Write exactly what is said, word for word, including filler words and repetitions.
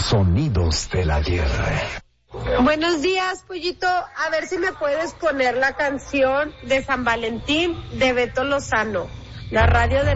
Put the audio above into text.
Sonidos del ayer. Buenos días, Pollito. A ver si me puedes poner la canción de San Valentín de Beto Lozano, la radio de